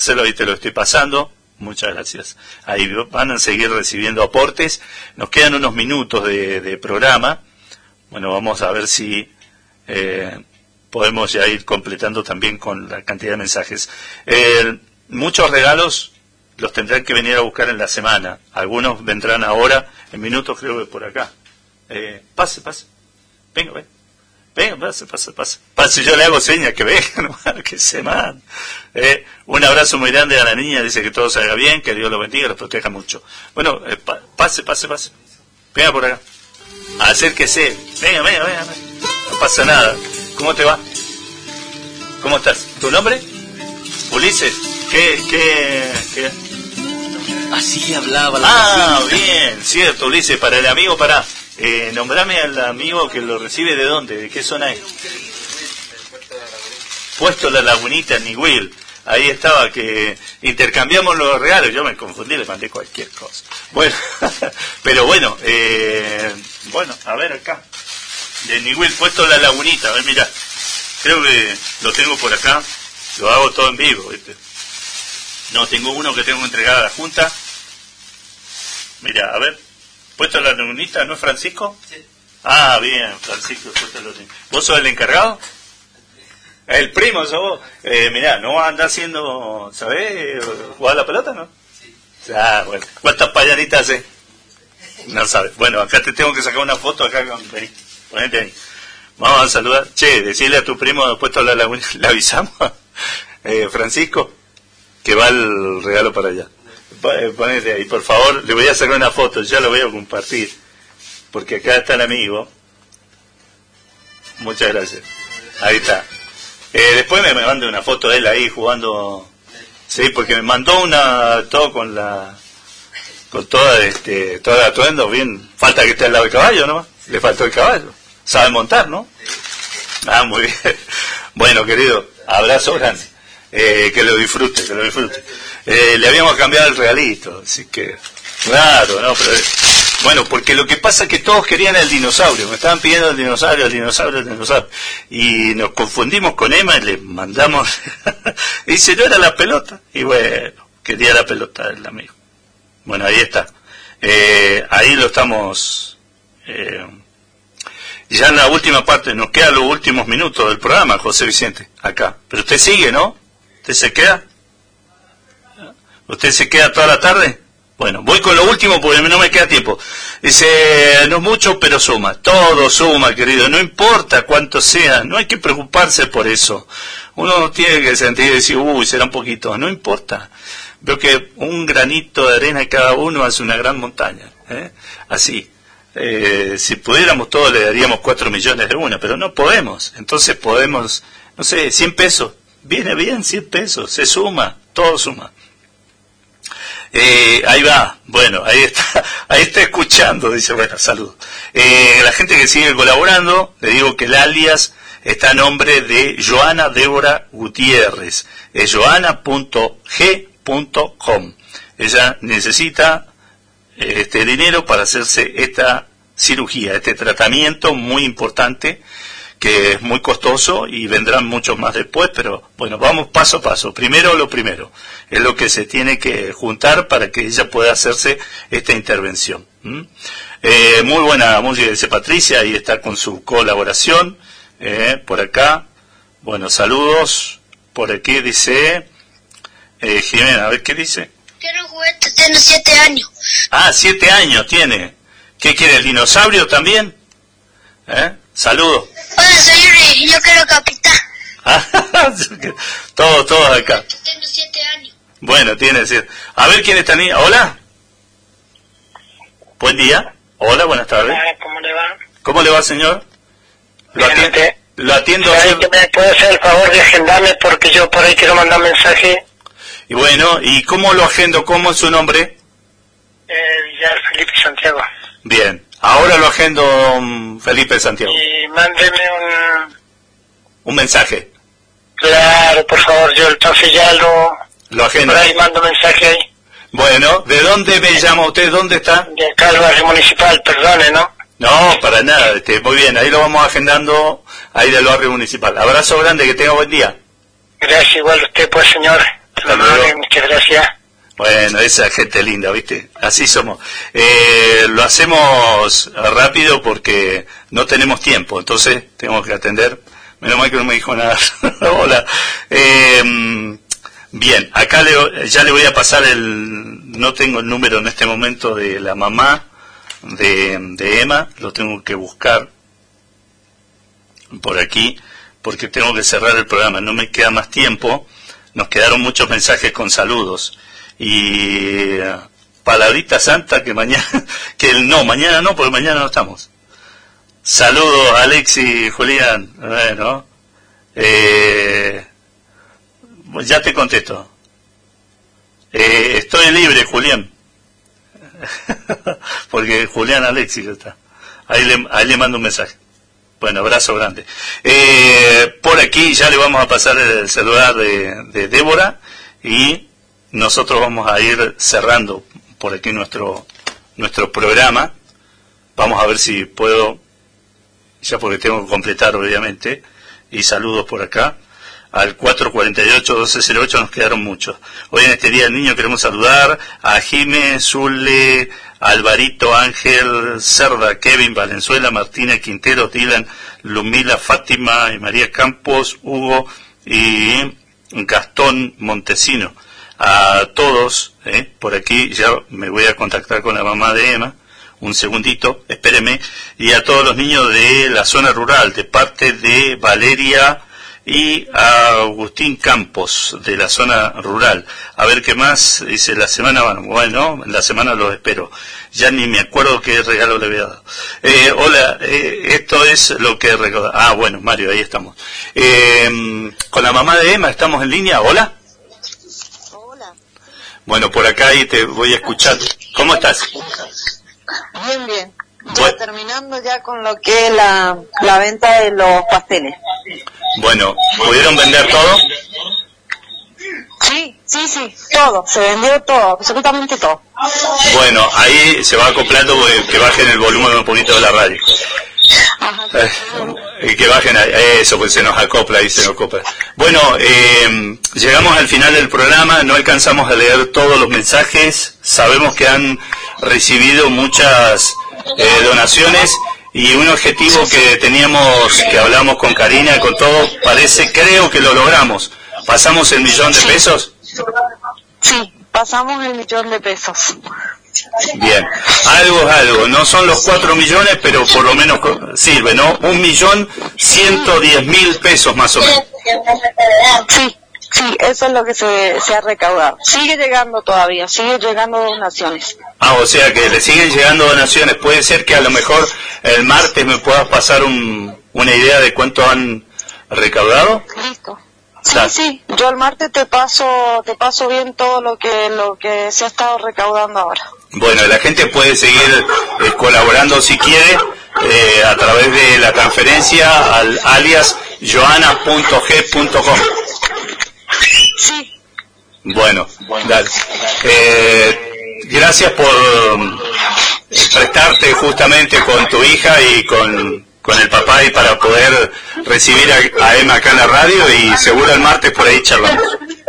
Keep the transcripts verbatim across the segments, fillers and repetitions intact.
y te lo estoy pasando. Muchas gracias. Ahí van a seguir recibiendo aportes. Nos quedan unos minutos de, de programa. Bueno, vamos a ver si eh, podemos ya ir completando también con la cantidad de mensajes. Eh, muchos regalos los tendrán que venir a buscar en la semana. Algunos vendrán ahora, en minutos creo que por acá. Eh, pase, pase. Venga, venga. Venga, pase, pase, pase. Pase, yo le hago señas que venga, no, que se man. Eh, un abrazo muy grande a la niña, dice que todo salga bien, que Dios los bendiga, los proteja mucho. Bueno, eh, pa, pase, pase, pase. Venga por acá. Acérquese. Venga, venga, venga. No pasa nada. ¿Cómo te va? ¿Cómo estás? ¿Tu nombre? Ulises. ¿Qué, qué, qué? Así hablaba la Ah, vecina. Bien, cierto, Ulises. Para el amigo, para... Eh, nombrame al amigo que lo recibe, ¿de dónde? ¿De qué zona es? Puesto La Lagunita en Niwil. Ahí estaba, que intercambiamos los regalos. Yo me confundí, le mandé cualquier cosa. Bueno, pero bueno, eh, bueno, a ver acá. De Niwil, Puesto La Lagunita. A ver, mira, creo que lo tengo por acá. Lo hago todo en vivo, ¿viste? No, tengo uno que tengo que entregar a la Junta. Mira, a ver. ¿Puesto La Lagunita? ¿No es Francisco? Sí. Ah, bien, Francisco. ¿Vos sos el encargado? El primo sos vos. Eh, mirá, ¿no vas a andar haciendo, sabés, jugar la pelota, no? Sí. Ah, bueno. ¿Cuántas payanitas haces? No sabes. Bueno, acá te tengo que sacar una foto acá con... Vení, ponete ahí. Vamos a saludar. Che, decirle a tu primo, Puesto La Lagunita, ¿le avisamos? Eh, Francisco, que va el regalo para allá. Ponete ahí, por favor, le voy a sacar una foto, ya lo voy a compartir, porque acá está el amigo. Muchas gracias. Ahí está. Eh, después me, me mande una foto de él ahí jugando. Sí, porque me mandó una, todo con la, con toda, este, todo el atuendo, bien. Falta que esté al lado del caballo, ¿no? Le faltó el caballo. Sabe montar, ¿no? Ah, muy bien. Bueno, querido, abrazo grande. Eh, que lo disfrute, que lo disfrute. Eh, le habíamos cambiado el regalito, así que, claro, no, pero, bueno, porque lo que pasa es que todos querían el dinosaurio, me estaban pidiendo el dinosaurio, el dinosaurio, el dinosaurio, y nos confundimos con Emma y le mandamos, y dice, no era la pelota, y bueno, quería la pelota el amigo. Bueno, ahí está, eh, ahí lo estamos, eh, ya en la última parte, nos quedan los últimos minutos del programa, José Vicente, acá, pero usted sigue, ¿no? ¿Usted se queda? ¿Usted se queda toda la tarde? Bueno, voy con lo último porque no me queda tiempo. Dice, no mucho, pero suma. Todo suma, querido. No importa cuánto sea. No hay que preocuparse por eso. Uno no tiene que sentir y decir, uy, será un poquito. No importa. Veo que un granito de arena cada uno hace una gran montaña. ¿eh? Así. Eh, si pudiéramos todos le daríamos cuatro millones de una, pero no podemos. Entonces podemos, no sé, cien pesos. Viene bien, cien pesos. Se suma. Todo suma. Eh, ahí va, bueno, ahí está, ahí está escuchando, dice, bueno, saludos. Eh, la gente que sigue colaborando, le digo que el alias está a nombre de Joana Débora Gutiérrez, es joana punto g punto com. Ella necesita este dinero para hacerse esta cirugía, este tratamiento muy importante, que es muy costoso y vendrán muchos más después, pero bueno, vamos paso a paso. Primero lo primero, es lo que se tiene que juntar para que ella pueda hacerse esta intervención. ¿Mm? Eh, muy buena música, dice Patricia, ahí está con su colaboración, eh, por acá. Bueno, saludos, por aquí dice eh, Jimena, a ver qué dice. Quiero un juguete, tengo siete años. Ah, siete años tiene. ¿Qué quiere, el dinosaurio también? ¿Eh? Saludos. Hola, soy Yuri, yo quiero capitán. todos, todos acá. Tengo siete años. Bueno, tiene siete. A ver quién está ahí. Hola. Buen día. Hola, buenas tardes. Hola, ¿cómo le va? ¿Cómo le va, señor? Lo, Bien, atiendo, usted. lo atiendo. ¿Sabe que me puede hacer el favor de agendarme porque yo por ahí quiero mandar mensaje? Y bueno, ¿y cómo lo agendo? ¿Cómo es su nombre? Eh, Villar Felipe Santiago. Bien. Ahora lo agendo, um, Felipe Santiago. Y mándeme un... Un mensaje. Claro, por favor, yo entonces ya lo... Lo agendo. Por ahí mando mensaje ahí. Bueno, ¿de dónde me llama usted? ¿Dónde está? De acá al barrio municipal, perdone, ¿no? No, para nada. Este, muy bien, ahí lo vamos agendando, ahí del barrio municipal. Abrazo grande, que tenga buen día. Gracias, igual usted, pues, señor. Hasta luego. Vale, muchas gracias. Bueno, esa gente linda, ¿viste? Así somos. Eh, lo hacemos rápido porque no tenemos tiempo, entonces tenemos que atender. Menos mal que no me dijo nada. Hola. Eh, bien, acá le, ya le voy a pasar el... No tengo el número en este momento de la mamá de, de Emma, lo tengo que buscar por aquí porque tengo que cerrar el programa, no me queda más tiempo. Nos quedaron muchos mensajes con saludos. Y palabrita santa que mañana, que el, no, mañana no, porque mañana no estamos. Saludos, Alexi, Julián. Bueno, eh, ya te contesto. Eh, estoy libre, Julián. Porque Julián Alexi ya está. Ahí le, ahí le mando un mensaje. Bueno, abrazo grande. Eh, por aquí ya le vamos a pasar el celular de, de Débora y nosotros vamos a ir cerrando por aquí nuestro nuestro programa. Vamos a ver si puedo, ya porque tengo que completar obviamente, y saludos por acá. Al cuatro cuatro ocho, doce cero ocho nos quedaron muchos. Hoy en este Día del Niño queremos saludar a Jimé, Zule, Alvarito, Ángel, Cerda, Kevin, Valenzuela, Martina, Quintero, Dylan, Lumila, Fátima y María Campos, Hugo y Gastón Montesino. A todos, eh, por aquí ya me voy a contactar con la mamá de Emma, un segundito, espéreme, y a todos los niños de la zona rural, de parte de Valeria y a Agustín Campos, de la zona rural. A ver qué más, dice la semana, bueno, la semana los espero. Ya ni me acuerdo qué regalo le había dado. Eh, hola, eh, esto es lo que recuerdo. Ah, bueno, Mario, ahí estamos. Eh, con la mamá de Emma estamos en línea, hola. Bueno, por acá ahí te voy a escuchar. ¿Cómo estás? Bien, bien. Ya Bueno. Terminando ya con lo que es la, la venta de los pasteles. Bueno, ¿pudieron vender todo? Sí, sí, sí, todo. Se vendió todo, absolutamente todo. Bueno, ahí se va acoplando que bajen el volumen un poquito de la radio. Ajá. Eh, y que bajen a eso, pues se nos acopla y se nos acopla. Bueno, eh, llegamos al final del programa, no alcanzamos a leer todos los mensajes, sabemos que han recibido muchas eh, donaciones y un objetivo que teníamos, que hablamos con Karina, con todo, parece, creo que lo logramos. ¿Pasamos el millón de pesos? Sí, pasamos el millón de pesos. Bien, algo es algo, no son los cuatro millones, pero por lo menos sirve, ¿no? Un millón ciento diez mil pesos más o menos. Sí, sí, eso es lo que se, se ha recaudado. Sigue llegando todavía, sigue llegando donaciones. Ah, o sea que le siguen llegando donaciones. Puede ser que a lo mejor el martes me puedas pasar un, una idea de cuánto han recaudado. Listo. Sí, sí, yo el martes te paso te paso bien todo lo que lo que se ha estado recaudando ahora. Bueno, la gente puede seguir eh, colaborando si quiere eh, a través de la transferencia al alias joana punto g punto com. Sí. Bueno, dale. Eh, gracias por prestarte justamente con tu hija y con, con el papá y para poder recibir a, a Emma acá en la radio y seguro el martes por ahí charlamos.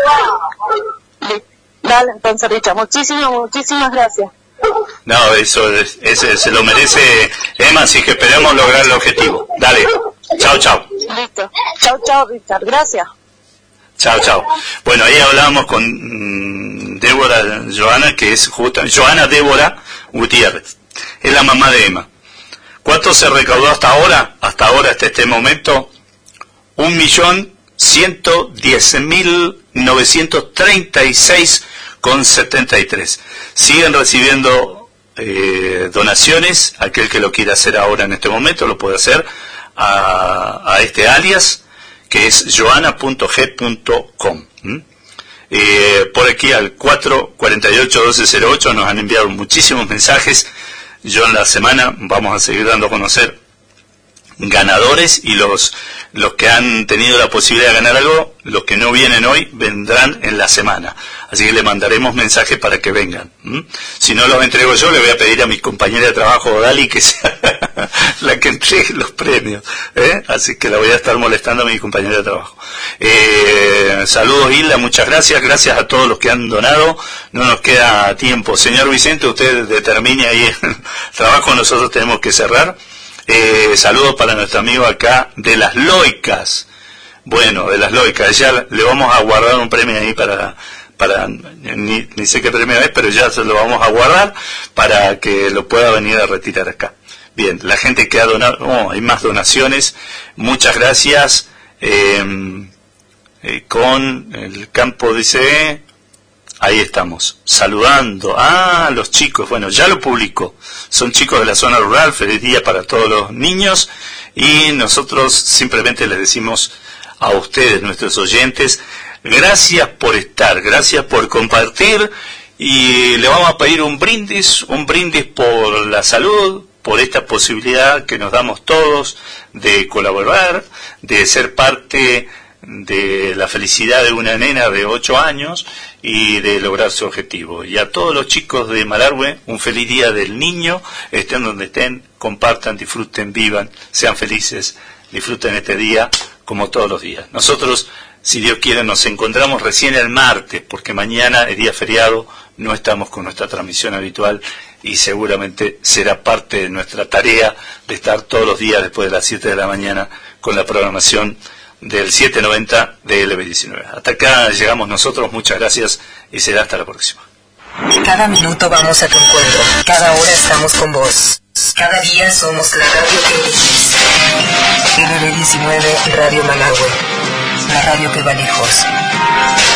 Dale, entonces, Richa, muchísimas, muchísimas gracias. No, eso es, ese, se lo merece Emma, así que esperemos lograr el objetivo. Dale, chao, chao. Listo. Chao, chao, Richard, gracias. Chao, chao. Bueno, ahí hablábamos con mmm, Débora Joana, que es justa, Joana Débora Gutiérrez, es la mamá de Emma. ¿Cuánto se recaudó hasta ahora? Hasta ahora, hasta este momento, un millón ciento diez mil novecientos treinta y seis con setenta y tres. Siguen recibiendo eh, donaciones. Aquel que lo quiera hacer ahora en este momento lo puede hacer a, a este alias, que es joana punto g punto com. ¿Mm? Eh, por aquí al cuatro cuatro ocho, doce cero ocho nos han enviado muchísimos mensajes. Yo en la semana vamos a seguir dando a conocer ganadores, y los los que han tenido la posibilidad de ganar algo, los que no vienen hoy, vendrán en la semana. Así que le mandaremos mensajes para que vengan. ¿Mm? Si no los entrego yo, le voy a pedir a mi compañera de trabajo, Dali, que sea la que entregue los premios. ¿eh? Así que la voy a estar molestando a mi compañera de trabajo. Eh, saludos, Hilda, muchas gracias. Gracias a todos los que han donado. No nos queda tiempo. Señor Vicente, usted determine ahí el trabajo, nosotros tenemos que cerrar. Eh, saludos para nuestro amigo acá de las Loicas. Bueno, de las Loicas, ya le vamos a guardar un premio ahí para, para ni, ni sé qué premio es, pero ya se lo vamos a guardar para que lo pueda venir a retirar acá. Bien, la gente que ha donado, oh, hay más donaciones, muchas gracias. Eh, eh, con el campo dice, ahí estamos, saludando. Ah, los chicos, bueno, ya lo publicó. Son chicos de la zona rural, feliz día para todos los niños. Y nosotros simplemente les decimos a ustedes, nuestros oyentes, gracias por estar, gracias por compartir. Y le vamos a pedir un brindis, un brindis por la salud, por esta posibilidad que nos damos todos de colaborar, de ser parte de la felicidad de una nena de ocho años y de lograr su objetivo. Y a todos los chicos de Malargüe, un feliz día del niño, estén donde estén, compartan, disfruten, vivan, sean felices, disfruten este día como todos los días. Nosotros, si Dios quiere, nos encontramos recién el martes, porque mañana es día feriado, no estamos con nuestra transmisión habitual y seguramente será parte de nuestra tarea de estar todos los días después de las siete de la mañana con la programación del setecientos noventa de L B diecinueve. Hasta acá llegamos nosotros, muchas gracias y será hasta la próxima. Cada minuto vamos a tu encuentro, cada hora estamos con vos, cada día somos la radio que eliges. L B diecinueve Radio Malargüe, la radio que va lejos.